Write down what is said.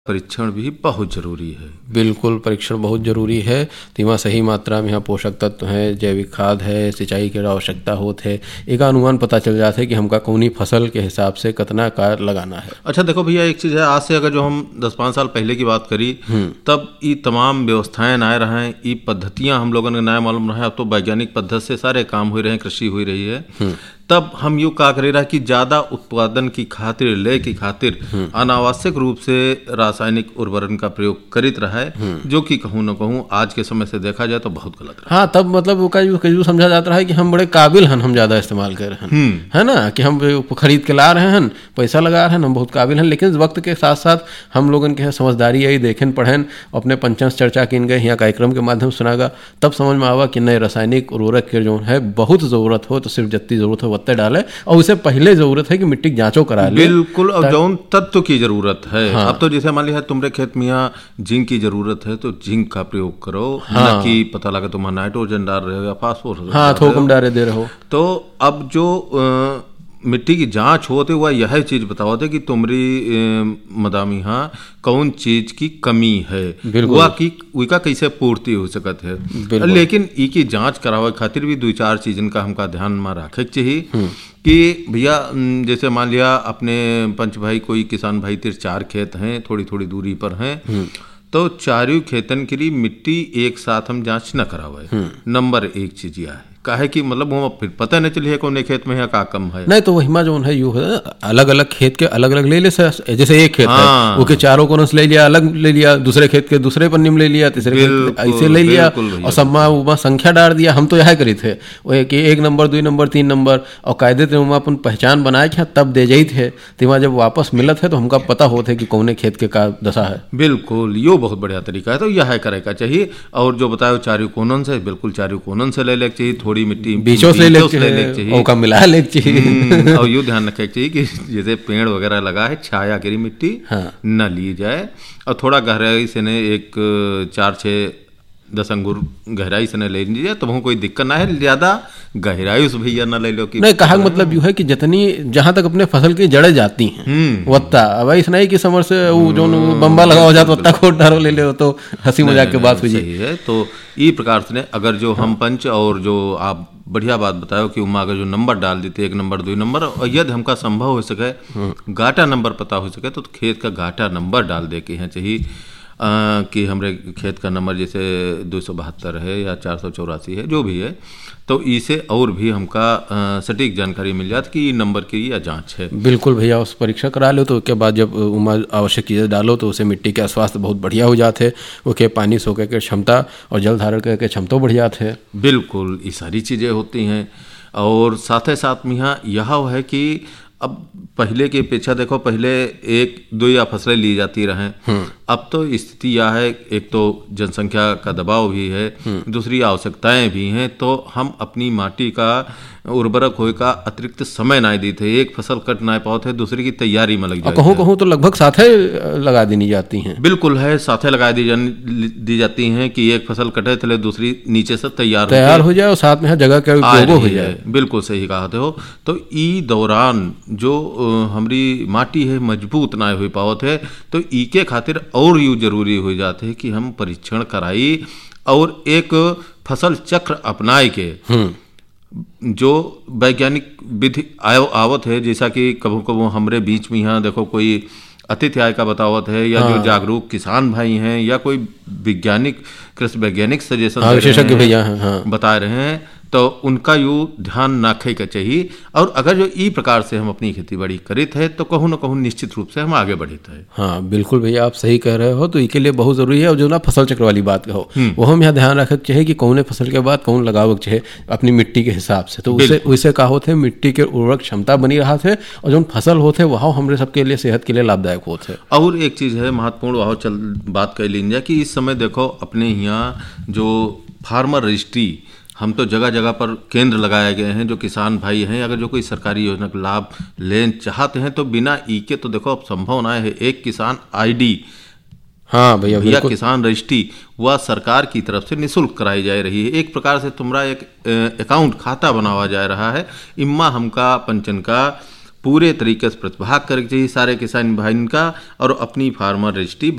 परीक्षण भी बहुत जरूरी है। बिल्कुल, परीक्षण बहुत जरूरी है। तीमा सही मात्रा में यहाँ पोषक तत्व हैं, जैविक खाद है, सिंचाई की आवश्यकता होत है, एक अनुमान पता चल जाता है कि हमका कौनी फसल के हिसाब से कितना कार लगाना है। अच्छा देखो भैया, एक चीज़ है, आज से अगर जो हम 10-5 साल पहले की बात करी तब ये तमाम व्यवस्थाएं नए रहे, ये पद्धतियां हम लोगों ने नया मालूम रहा। अब तो वैज्ञानिक पद्धति से सारे काम हो रहे हैं, कृषि हो रही है। तब हम यूँ का करे रहा कि ज़्यादा उत्पादन की खातिर, लय की खातिर अनावश्यक रूप से रासायनिक उर्वरक का प्रयोग करित रहा है, जो कि कहूँ न कहूँ आज के समय से देखा जाए तो बहुत गलत है। हाँ, तब मतलब वो समझा जाता है कि हम बड़े काबिल हैं, हम ज़्यादा इस्तेमाल कर रहे हैं, है ना, कि हम खरीद के ला रहे हैं, पैसा लगा रहे हैं, हम बहुत काबिल हैं। लेकिन वक्त के साथ साथ हम लोगों के समझदारी आई, देखें पढ़ें, अपने पंचांश चर्चा किन गए, यहाँ कार्यक्रम के माध्यम से सुनागा, तब समझ में आवा कि नए रासायनिक उर्वरक के जो है बहुत ज़रूरत हो तो सिर्फ जितनी ज़रूरत हो डाले, और उससे पहले जरूरत है कि मिट्टी की जांचों करा ले। बिल्कुल, और जौन तत्व की जरूरत है। हाँ। अब तो जैसे मान लिया तुम्हारे खेत में यहाँ जिंक की जरूरत है तो जिंक का प्रयोग करो। हाँ। न कि पता लगा तुम नाइट्रोजन डाल रहे हो या फास्फोरस, हाँ, थोकम डाले दे रहे हो। तो अब जो मिट्टी की जांच होते हुआ यह चीज बताओ थे कि तुम्हारी मदामी यहाँ कौन चीज की कमी है, वह कैसे पूर्ति हो सकत है। लेकिन ई की जांच करावे खातिर भी 2-4 चीजन का हमका ध्यान में रखे चाहिए कि भैया जैसे मान लिया अपने पंच भाई कोई किसान भाई 4 खेत हैं, थोड़ी थोड़ी दूरी पर हैं, तो चारों खेतन की मिट्टी एक साथ हम जांच न करावे। नंबर 1 चीज यह है, काहे कि मतलब वो फिर पता नहीं चलिए कौन खेत में है का कम है। नहीं तो वही जो है यू है, अलग अलग खेत के अलग अलग ले ले, जैसे एक खेत है वो के चारों कोनों से ले लिया, अलग ले लिया, दूसरे खेत के दूसरे पन्नी में ले लिया, तीसरे खेत ऐसे ले लिया और सब में संख्या डाल दिया। हम तो यह करी थे वो कि 1 नंबर 2 नंबर 3 नंबर और कायदे थे अपन पहचान बनाए थे, तब दे जाई थे। तो जब वापस मिलत है तो हमका पता होते कि कौन खेत के का दशा है। बिल्कुल, यो बहुत बढ़िया तरीका है, तो यह करे का चाहिए। और जो बताओ चारों कोनन से, बिल्कुल चारों कोनन से ले लेके चाहिए, थोड़ी मिट्टी बीचों से ले चाहिए, ओका मिला ले चाहिए। और ये ध्यान रखे चाहिए कि जैसे पेड़ वगैरह लगा है, छाया गिरी मिट्टी न ली जाए, और थोड़ा गहराई से ने 4-6-10 अंगुर गहराई से न ले लीजिए, तो वहाँ कोई दिक्कत ना है। ज्यादा गहराई से भैया न ले लो कि नहीं, कहा मतलब यू है कि जितनी जहां तक अपने फसल की जड़ें जाती हैं वत्ता, अब ऐसा नहीं कि समर से वो जो बम्बा लगा हो जाता वत्ता खोद डालो ले ले, तो हंसी मजाक के बात हुई है। तो इस प्रकार से अगर जो हम पंच और जो आप बढ़िया बात बताओ कि उमा अगर जो नंबर डाल देते 1 नंबर 2 नंबर, और यदि हमका संभव हो सके गाटा नंबर पता हो सके तो खेत का गाटा नंबर डाल दे के यहाँ चाहिए कि हमारे खेत का नंबर जैसे 272 है या 484 है, जो भी है, तो इसे और भी हमका सटीक जानकारी मिल जाती कि नंबर की या जांच है। बिल्कुल भैया, उस परीक्षा करा लो तो उसके बाद जब आवश्यक चीज़ें डालो तो उसे मिट्टी के स्वास्थ्य बहुत बढ़िया हो जाते हैं, उसके पानी सोखे के क्षमता और जल धारण के क्षमता बढ़ जाते हैं। बिल्कुल, ये सारी चीज़ें होती हैं। और साथ ही साथ में यहाँ यह है कि अब पहले की अपेक्षा देखो, पहले 1-2 या फसलें ली जाती रहें, अब तो स्थिति यह है, एक तो जनसंख्या का दबाव भी है, दूसरी आवश्यकताएं भी हैं, तो हम अपनी माटी का उर्वरक होए का अतिरिक्त समय ना दी थे, एक फसल कट ना पाओ थे, दूसरी की तैयारी में लग जाए। कहूँ तो लगभग साथे लगा देनी जाती हैं। बिल्कुल है, साथे लगा दी जाती हैं कि एक फसल कटे थे दूसरी नीचे से तैयार हो जाए और साथ में जगह का उपयोग हो जाए। बिल्कुल सही कहा हो। तो ई दौरान जो हमारी माटी है मजबूत ना हो पाओ थे, तो ई के खातिर और यूँ जरूरी हो जाते हैं कि हम परीक्षण कराई और एक फसल चक्र अपनाए के जो वैज्ञानिक विधि आवत है, जैसा कि कबो कबो हमरे बीच में यहाँ देखो कोई अतिथि आय का बतावत है, या जो जागरूक किसान भाई हैं, या कोई वैज्ञानिक कृषि वैज्ञानिक सजेशन विशेषज्ञ भैया बता रहे हैं, तो उनका यू ध्यान रखे का चाहिए। और अगर जो ई प्रकार से हम अपनी खेती बाड़ी करित है तो कहूँ न कहूँ निश्चित रूप से हम आगे बढ़ित है। हाँ बिल्कुल भैया, आप सही कह रहे हो। तो इसके लिए बहुत जरूरी है। और जो ना फसल चक्र वाली बात कहो, वो हम यहाँ ध्यान रखे चाहिए कि कौन फसल के बाद कौन लगाव चाहिए अपनी मिट्टी के हिसाब से, तो उससे का होते मिट्टी के उर्वरक क्षमता बनी रहा थे, और जो फसल होते वह हमारे सबके लिए सेहत के लिए लाभदायक होते। और एक चीज है महत्वपूर्ण, वह चल बात कर लीजिए कि इस समय देखो अपने यहाँ जो फार्मर रजिस्ट्री, हम तो जगह जगह पर केंद्र लगाए गए हैं, जो किसान भाई हैं अगर जो कोई सरकारी योजना का लाभ लेना चाहते हैं तो बिना ई के तो देखो अब संभव ना है। एक किसान आईडी, हाँ भैया किसान रजिस्ट्री वह सरकार की तरफ से निःशुल्क कराई जा रही है। एक प्रकार से तुम्हारा एक अकाउंट खाता बनावा जा रहा है। इम्मा हमका पंचन का पूरे तरीके से प्रतिभाग करके चाहिए सारे किसान भाई का, और अपनी फार्मर रजिस्ट्री